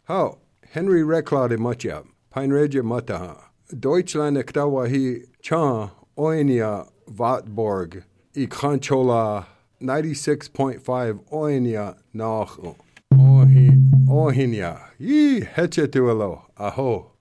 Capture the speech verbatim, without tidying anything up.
How? Henry Reclade Matja, Peinregia Mataha. Deutschland Ektawahi Chan Oinia Vatborg, I Kranchola ninety-six point five Oinia Nach Ohi Ohinia. Yi Hechetuelo, Aho.